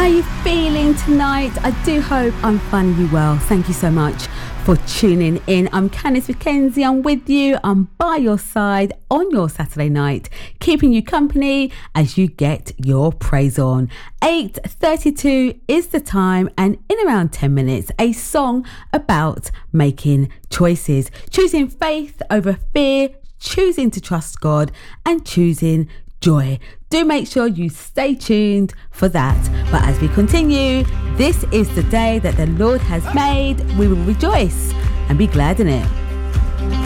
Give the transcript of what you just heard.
How are you feeling tonight? I do hope I'm finding you well. Thank you so much for tuning in. I'm Candice McKenzie. I'm with you. I'm by your side on your Saturday night, keeping you company as you get your praise on. 8:32 is the time, and in around 10 minutes, a song about making choices, choosing faith over fear, choosing to trust God, and choosing joy. Do make sure you stay tuned for that. But as we continue, this is the day that the Lord has made. We will rejoice and be glad in it.